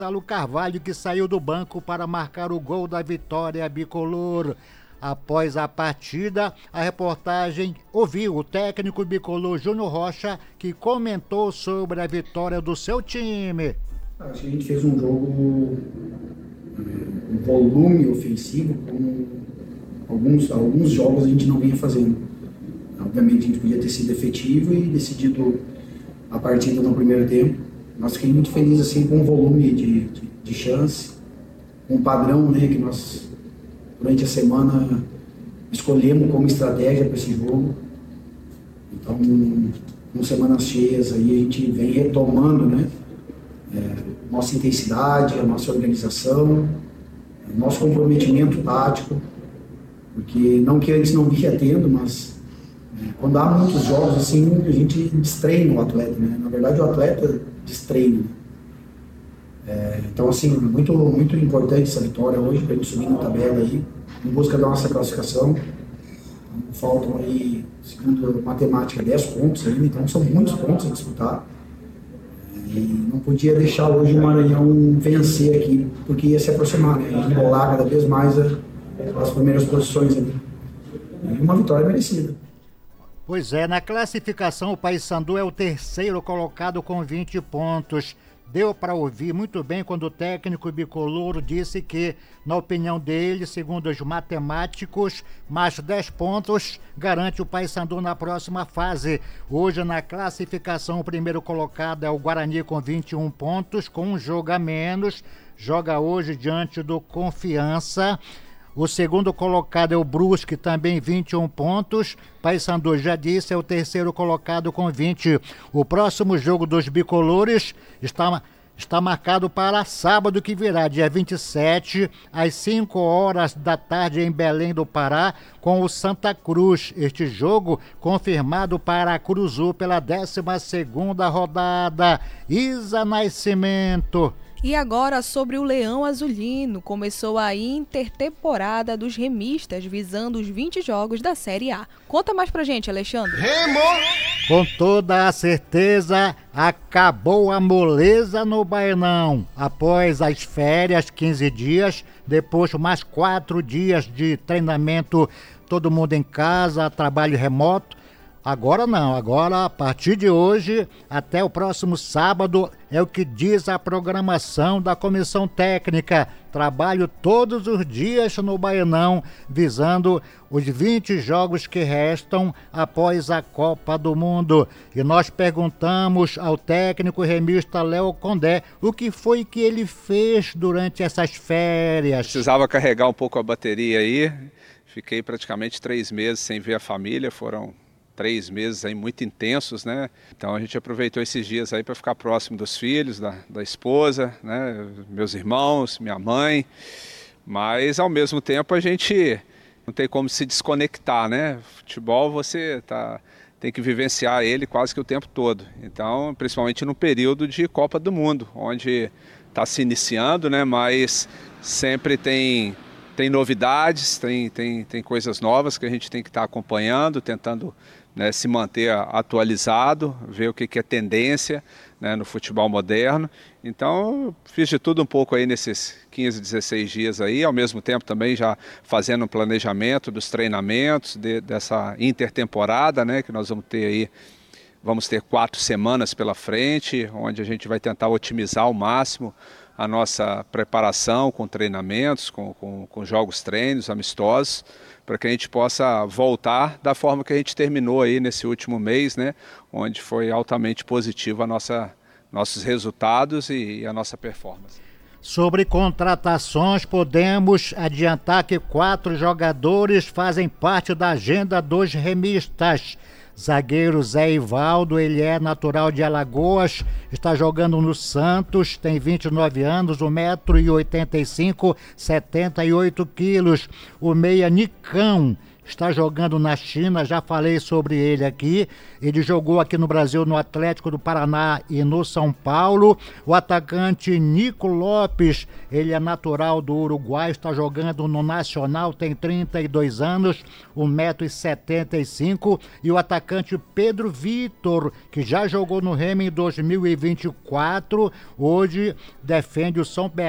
Gonçalo Carvalho, que saiu do banco para marcar o gol da vitória bicolor. Após a partida, a reportagem ouviu o técnico bicolor Júnior Rocha, que comentou sobre a vitória do seu time. Acho que a gente fez um jogo, um volume ofensivo, como alguns jogos a gente não vinha fazendo. Obviamente a gente podia ter sido efetivo e decidido a partida no primeiro tempo. Nós fiquei muito feliz assim, com o volume de chance, com o padrão, né, que nós durante a semana escolhemos como estratégia para esse jogo. Então, com semanas cheias aí, a gente vem retomando, né, nossa intensidade, a nossa organização, nosso comprometimento tático, porque não que antes não vinha tendo, mas quando há muitos jogos assim, a gente destreina o atleta, né? Na verdade, o atleta destreina. Então, assim, muito, muito importante essa vitória hoje, para a gente subir na tabela aí, em busca da nossa classificação. Faltam aí, segundo a matemática, 10 pontos ainda, então são muitos pontos a disputar. E não podia deixar hoje o Maranhão vencer aqui, porque ia se aproximar, né? Embolar cada vez mais as primeiras posições ali. E uma vitória merecida. Pois é, na classificação o Paysandu é o terceiro colocado com 20 pontos. Deu para ouvir muito bem quando o técnico bicolor disse que, na opinião dele, segundo os matemáticos, mais 10 pontos garante o Paysandu na próxima fase. Hoje, na classificação, o primeiro colocado é o Guarani com 21 pontos, com um jogo a menos. Joga hoje diante do Confiança. O segundo colocado é o Brusque, também 21 pontos. Paysandu, já disse, é o terceiro colocado com 20. O próximo jogo dos bicolores está marcado para sábado que virá, dia 27, às 5 horas da tarde em Belém do Pará, com o Santa Cruz. Este jogo confirmado para a Cruzu pela 12ª rodada. Isa Nascimento. E agora sobre o Leão Azulino. Começou a intertemporada dos remistas, visando os 20 jogos da Série A. Conta mais pra gente, Alexandre. Remo! Com toda a certeza, acabou a moleza no Baenão. Após as férias, 15 dias, depois mais 4 dias de treinamento, todo mundo em casa, trabalho remoto. Agora não, agora a partir de hoje até o próximo sábado é o que diz a programação da comissão técnica. Trabalho todos os dias no Baenão, visando os 20 jogos que restam após a Copa do Mundo. E nós perguntamos ao técnico remista Léo Condé o que foi que ele fez durante essas férias. Precisava carregar um pouco a bateria aí, fiquei praticamente 3 meses sem ver a família, foram 3 meses aí muito intensos, né? Então a gente aproveitou esses dias aí para ficar próximo dos filhos, da esposa, né? Meus irmãos, minha mãe. Mas ao mesmo tempo a gente não tem como se desconectar, né? Futebol você tem que vivenciar ele quase que o tempo todo. Então, principalmente no período de Copa do Mundo, onde está se iniciando, né? Mas sempre tem novidades, tem coisas novas que a gente tem que estar acompanhando, tentando, né, se manter atualizado, ver o que é tendência, né, no futebol moderno. Então eu fiz de tudo um pouco aí nesses 15, 16 dias aí, ao mesmo tempo também já fazendo um planejamento dos treinamentos, dessa intertemporada, né, que nós vamos ter aí. Vamos ter 4 semanas pela frente, onde a gente vai tentar otimizar ao máximo a nossa preparação com treinamentos, com jogos treinos, amistosos, para que a gente possa voltar da forma que a gente terminou aí nesse último mês, né, onde foi altamente positivo nossos resultados e a nossa performance. Sobre contratações, podemos adiantar que 4 jogadores fazem parte da agenda dos remistas. Zagueiro Zé Ivaldo, ele é natural de Alagoas, está jogando no Santos, tem 29 anos, 1,85 m, 78 quilos. O meia Nicão, está jogando na China, já falei sobre ele aqui. Ele jogou aqui no Brasil no Atlético do Paraná e no São Paulo. O atacante Nico Lopes, ele é natural do Uruguai, está jogando no Nacional, tem 32 anos, 1,75 m. E o atacante Pedro Vitor, que já jogou no Remo em 2024, hoje defende o São Bernardo